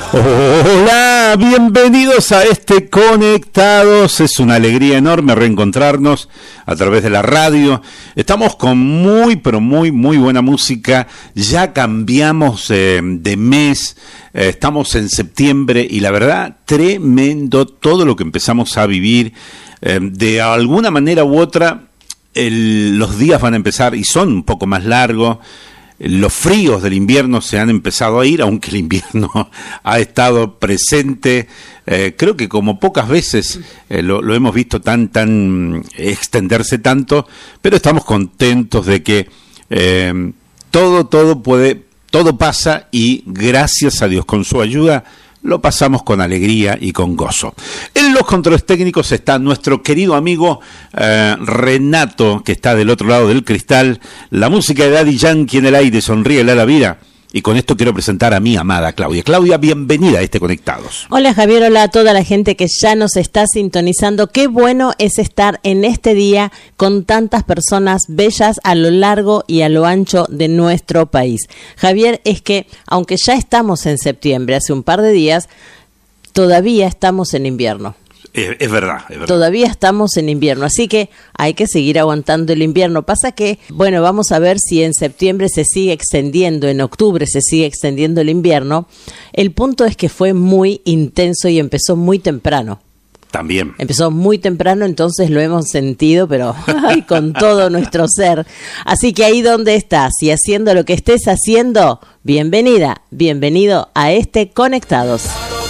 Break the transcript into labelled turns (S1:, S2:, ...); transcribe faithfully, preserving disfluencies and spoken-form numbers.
S1: Hola, bienvenidos a este Conectados. Es una alegría enorme reencontrarnos a través de la radio. Estamos con muy, pero muy, muy buena música. Ya cambiamos eh, de mes, eh, estamos en septiembre y la verdad, tremendo todo lo que empezamos a vivir. Eh, de alguna manera u otra, el, los días van a empezar y son un poco más largos. Los fríos del invierno se han empezado a ir, aunque el invierno ha estado presente, eh, creo que como pocas veces eh, lo, lo hemos visto tan, tan extenderse tanto, pero estamos contentos de que eh, todo, todo puede, todo pasa y gracias a Dios, con su ayuda, lo pasamos con alegría y con gozo. En los controles técnicos está nuestro querido amigo eh, Renato, que está del otro lado del cristal. La música de Daddy Yankee en el aire, sonríe la vida. Y con esto quiero presentar a mi amada Claudia. Claudia, bienvenida a este Conectados.
S2: Hola Javier, hola a toda la gente que ya nos está sintonizando. Qué bueno es estar en este día con tantas personas bellas a lo largo y a lo ancho de nuestro país. Javier, es que aunque ya estamos en septiembre, hace un par de días, todavía estamos en invierno.
S1: Es, es verdad, es verdad.
S2: Todavía estamos en invierno, así que hay que seguir aguantando el invierno. Pasa que, bueno, vamos a ver si en septiembre se sigue extendiendo, en octubre se sigue extendiendo el invierno. El punto es que fue muy intenso y empezó muy temprano.
S1: También.
S2: Empezó muy temprano, entonces lo hemos sentido, pero ay, con todo nuestro ser. Así que ahí donde estás y haciendo lo que estés haciendo, bienvenida, bienvenido a este Conectados.